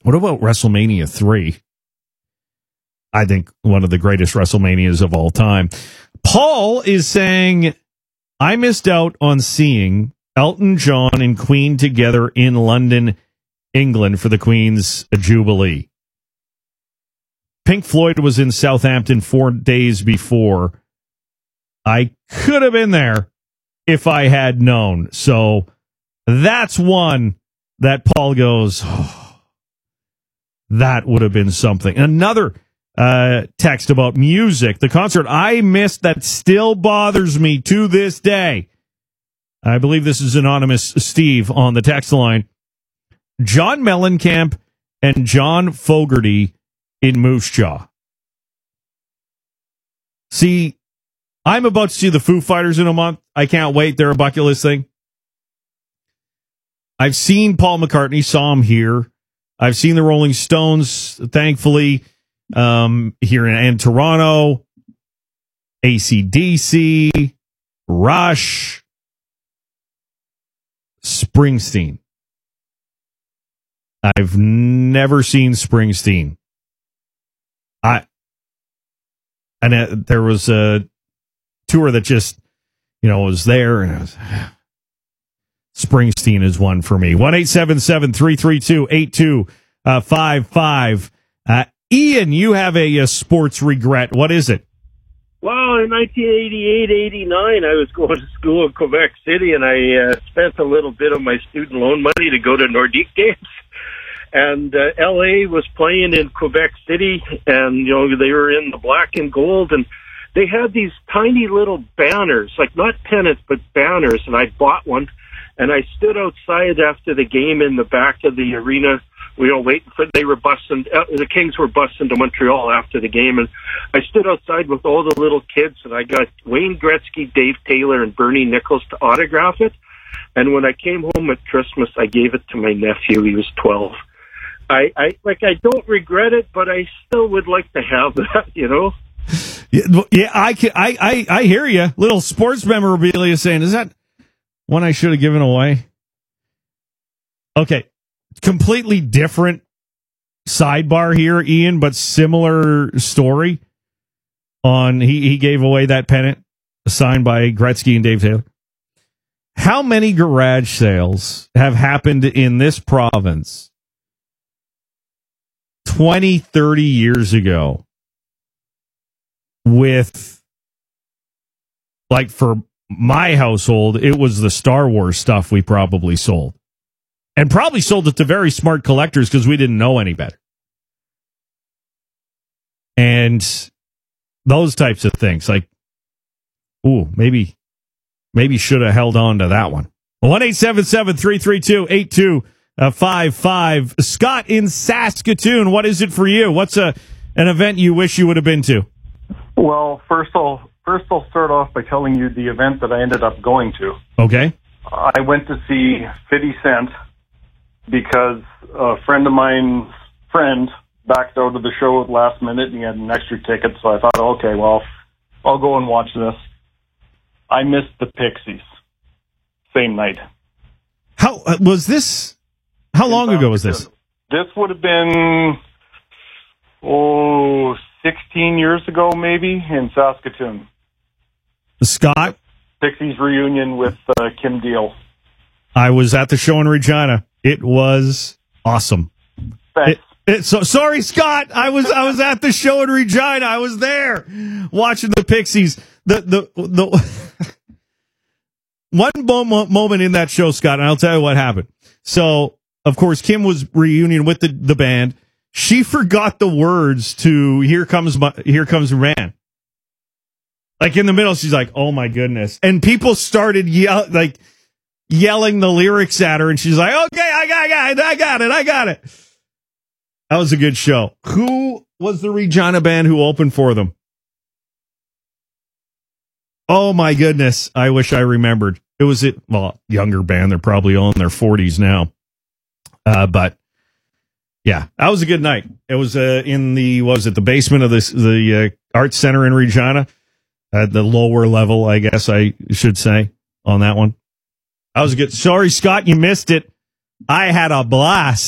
What about WrestleMania 3? I think one of the greatest WrestleManias of all time. Paul is saying, I missed out on seeing Elton John and Queen together in London, England for the Queen's Jubilee. Pink Floyd was in Southampton 4 days before. I could have been there if I had known. So that's one that Paul goes, oh, that would have been something. Another text about music. The concert I missed that still bothers me to this day. I believe this is anonymous Steve on the text line. John Mellencamp and John Fogerty in Moose Jaw. See, I'm about to see the Foo Fighters in a month. I can't wait. They're a bucket list thing. I've seen Paul McCartney, saw him here. I've seen the Rolling Stones, thankfully, here in Toronto, AC/DC, Rush, Springsteen. I've never seen Springsteen. There was a tour that just, was there, and I was, Springsteen is one for me. 1-877-332-8255. Ian, you have a sports regret. What is it? Well, in 1988-89, I was going to school in Quebec City, and I spent a little bit of my student loan money to go to Nordique games. And L.A. was playing in Quebec City, and, they were in the black and gold, and they had these tiny little banners, like not pennants, but banners, and I bought one, and I stood outside after the game in the back of the arena, waiting for, the Kings were busing to Montreal after the game, and I stood outside with all the little kids, and I got Wayne Gretzky, Dave Taylor, and Bernie Nichols to autograph it, and when I came home at Christmas, I gave it to my nephew. He was 12. I don't regret it, but I still would like to have that, Yeah, I hear you. Little sports memorabilia saying, is that one I should have given away? Okay, completely different sidebar here, Ian, but similar story. He gave away that pennant signed by Gretzky and Dave Taylor. How many garage sales have happened in this province 20, 30 years ago with, like, for my household, it was the Star Wars stuff we probably sold. And probably sold it to very smart collectors because we didn't know any better. And those types of things, like, maybe should have held on to that one. 1-877-332-8255. Scott in Saskatoon, what is it for you? What's an event you wish you would have been to? Well, first I'll start off by telling you the event that I ended up going to. Okay. I went to see 50 Cent because a friend of mine's friend backed out of the show at the last minute and he had an extra ticket, so I thought, okay, well, I'll go and watch this. I missed the Pixies. Same night. How was this? How long ago was this? This would have been, 16 years ago, maybe, in Saskatoon. Scott? Pixies reunion with Kim Deal. I was at the show in Regina. It was awesome. Thanks. Sorry, Scott. I was at the show in Regina. I was there watching the Pixies. The one moment in that show, Scott, and I'll tell you what happened. So, of course, Kim was reunion with the band. She forgot the words to "Here Comes Man." Like in the middle, she's like, "Oh my goodness!" And people started yelling the lyrics at her, and she's like, "Okay, I got it." That was a good show. Who was the Regina band who opened for them? Oh my goodness. I wish I remembered. It was younger band. They're probably all in their 40s now. But yeah, that was a good night. It was in the basement of the Arts Center in Regina at the lower level, I guess I should say, on that one. That was good. Sorry, Scott, you missed it. I had a blast.